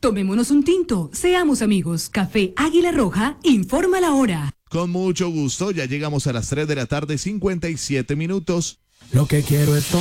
Tomémonos un tinto, seamos amigos. Café Águila Roja, informa la hora. Con mucho gusto, ya llegamos a las 3 de la tarde, 57 minutos. Lo que quiero es